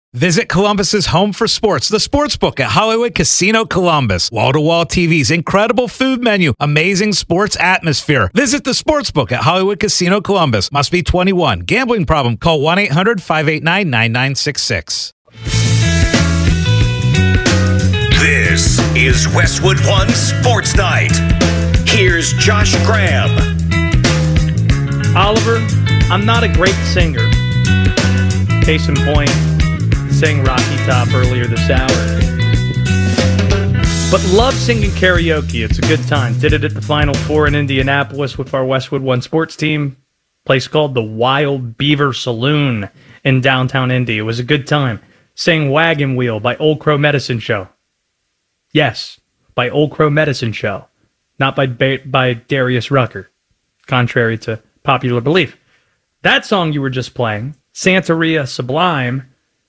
Visit Columbus's home for sports, the Sportsbook at Hollywood Casino Columbus. Wall-to-wall TVs, incredible food menu, amazing sports atmosphere. Visit the Sportsbook at Hollywood Casino Columbus. Must be 21. Gambling problem? Call 1-800-589-9966. This is Westwood One Sports Night. Here's Josh Graham. Oliver, I'm not a great singer. Case in point, sang Rocky Top earlier this hour. But love singing karaoke. It's a good time. Did it at the Final Four in Indianapolis with our Westwood One sports team. Place called the Wild Beaver Saloon in downtown Indy. It was a good time. Sang Wagon Wheel by Old Crow Medicine Show. Yes, by Old Crow Medicine Show. Not by Darius Rucker, contrary to popular belief. That song you were just playing, Santeria Sublime,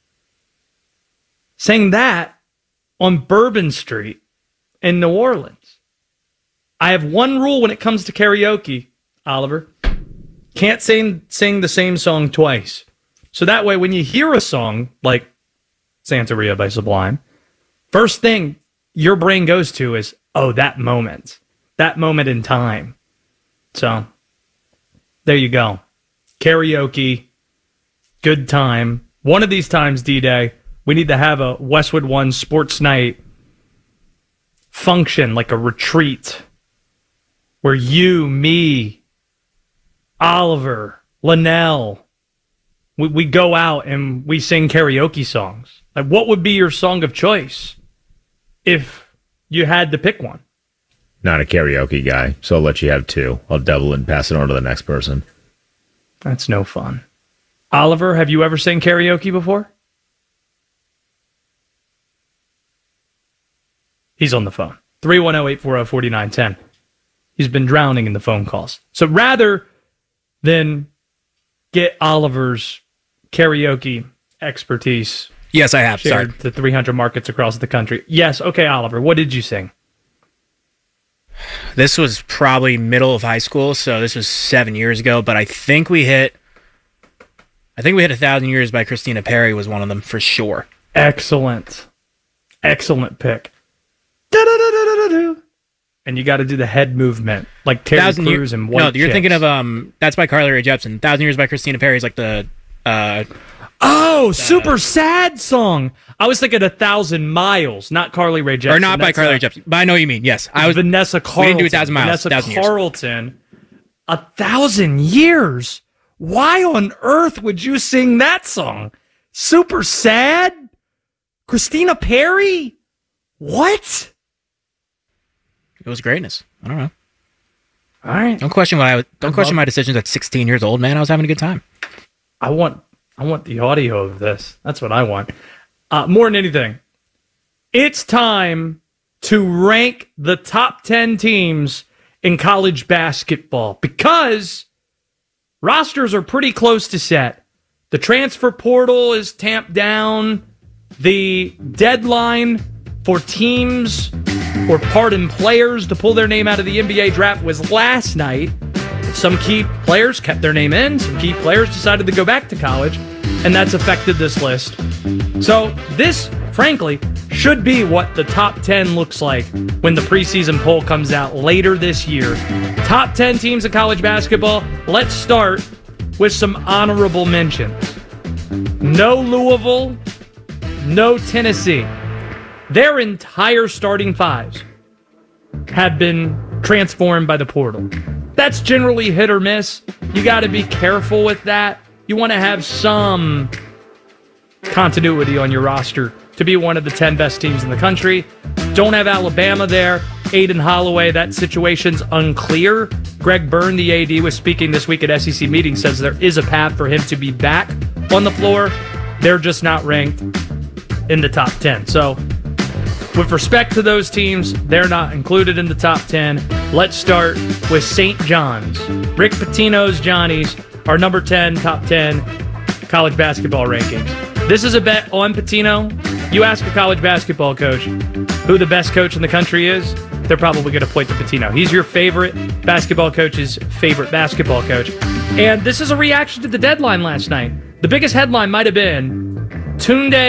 sang that on Bourbon Street in New Orleans. I have one rule when it comes to karaoke, Oliver. Can't sing the same song twice. So that way, when you hear a song like Santeria by Sublime, first thing your brain goes to is, oh, that moment in time. So there you go. Karaoke, good time. One of these times, D-Day, we need to have a Westwood One sports night function, like a retreat, where you, me, Oliver, Linnell, we go out and we sing karaoke songs. Like, what would be your song of choice if you had to pick one? Not a karaoke guy, so I'll let you have two. I'll double and pass it on to the next person. That's no fun. Oliver, have you ever sang karaoke before? He's on the phone. 310-840-4910. He's been drowning in the phone calls. So rather than get Oliver's karaoke expertise, yes, I have. shared to 300 markets across the country. Yes, okay, Oliver, what did you sing? This was probably middle of high school, so this was 7 years ago, but I think we hit 1,000 Years by Christina Perri was one of them for sure. Excellent. Excellent pick. Da-da-da-da-da-da. And you got to do the head movement, like Terry Crews and White No, you're Chicks. thinking of, that's by Carly Rae Jepsen. 1,000 Years by Christina Perri is like the... super sad song. I was thinking 1,000 Miles, not Carly Rae Jepsen. Or not by Carly Rae Jepsen, but I know what you mean, yes. I was Vanessa Carlton. We didn't do 1,000 Miles, Vanessa 1,000 Years. Carlton. 1,000 Years? Why on earth would you sing that song? Super sad? Christina Perri? What? It was greatness. I don't know. All right. Don't question my decisions at 16 years old, man. I was having a good time. I want the audio of this. That's what I want. More than anything, it's time to rank the top 10 teams in college basketball because rosters are pretty close to set. The transfer portal is tamped down. The deadline for teams or pardon players to pull their name out of the NBA draft was last night. Some key players kept their name in. Some key players decided to go back to college, and that's affected this list. So this, frankly, should be what the top 10 looks like when the preseason poll comes out later this year. Top 10 teams in college basketball. Let's start with some honorable mentions. No Louisville, no Tennessee. Their entire starting fives have been transformed by the portal. That's generally hit or miss. You got to be careful with that. You want to have some continuity on your roster to be one of the 10 best teams in the country. Don't have Alabama there. Aiden Holloway, that situation's unclear. Greg Byrne, the AD, was speaking this week at SEC meetings, says there is a path for him to be back on the floor. They're just not ranked in the top 10. So with respect to those teams, they're not included in the top 10. Let's start with St. John's. Rick Pitino's Johnnies are number 10, top 10 college basketball rankings. This is a bet on Pitino. You ask a college basketball coach who the best coach in the country is, they're probably going to point to Pitino. He's your favorite basketball coach's favorite basketball coach. And this is a reaction to the deadline last night. The biggest headline might have been Tunde